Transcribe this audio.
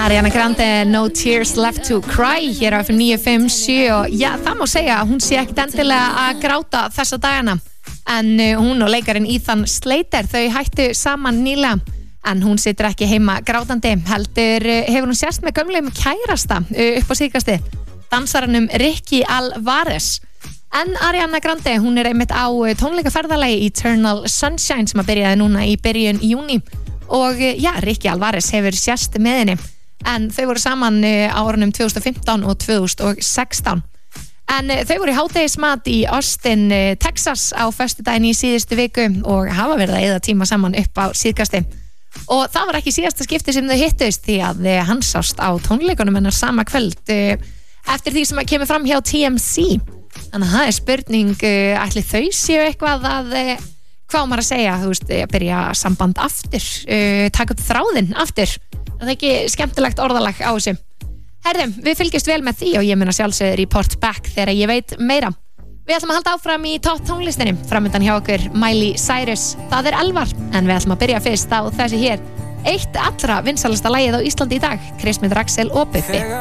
Ariana Grande, No Tears Left to Cry hér á 957 og já, það má segja að hún sé ekkert endilega að gráta þessa dagana en hún og leikarinn Ethan Slater þau hættu saman nýlega en hún situr ekki heima grátandi heldur hefur hún sést með gömlum kærasta upp á síðkasti dansaranum Ricky Alvarez en Ariana Grande, hún einmitt á tónleikaferðalagi Eternal Sunshine sem að byrjaði núna í byrjun júní og já, Ricky Alvarez hefur sést með henni en þau voru saman á árunum 2015 og 2016 en þau voru í hádegismat í Austin, Texas á föstudaginn í síðustu viku og hafa verið að eyða tíma saman upp á síðkasti og það var ekki síðasta skipti sem þau hittust því að hann sást á tónleikunum hennar sama kvöld eftir því sem kemur fram hjá TMZ þannig að það er spurning ætli þau séu eitthvað að hvað maður að segja, þú veist, að byrja samband aftur, taka upp þráðinn aftur, það er ekki skemmtilegt orðalag á þessu. Herðum, við fylgjumst vel með því og ég mun að sjálfsögðu report back þegar ég veit meira. Við ætlum að halda áfram í topp tónlistinni, framundan hjá okkur Miley Cyrus, það er Elvar, en við ætlum að byrja fyrst á þessi hér, eitt allra vinsælasta lagið á Íslandi í dag, Kristmund Raxel og Bubbi.